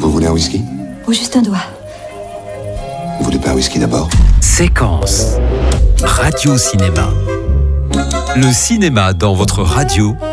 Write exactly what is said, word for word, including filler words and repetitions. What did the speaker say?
Vous voulez un whisky? Ou juste un doigt. Vous voulez pas un whisky d'abord? Séquence Radio Cinéma. Le cinéma dans votre radio